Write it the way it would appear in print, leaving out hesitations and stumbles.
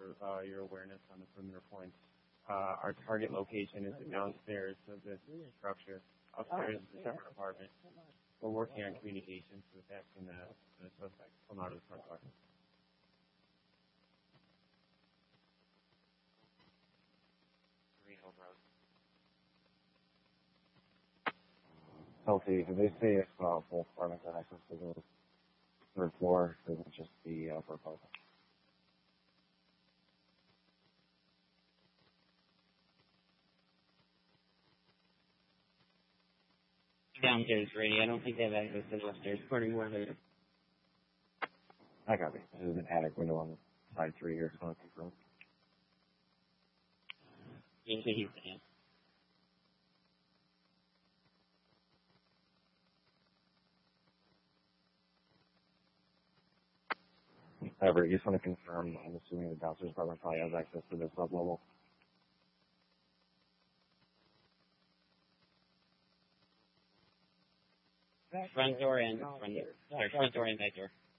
for your awareness on the perimeter points. Our target location is downstairs of this structure. Upstairs is a separate apartment. We're working on communications with asking the suspect to come out of the front door. Healthy. Did they say if both apartments have access to the third floor, or is it just the upper apartment? Downstairs, Brady. I don't think they have access to the upstairs, according to where they're... I got it. There's an attic window on side 3 here, so I can confirm. Yeah, he's in. However, you just want to confirm, I'm assuming the downstairs apartment probably has access to the sub-level. Front door and back door.